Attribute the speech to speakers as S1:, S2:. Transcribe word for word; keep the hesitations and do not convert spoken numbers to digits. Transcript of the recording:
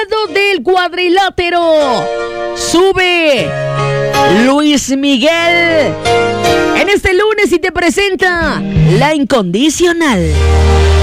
S1: lado del cuadrilátero sube Luis Miguel en este lunes y te presenta La Incondicional.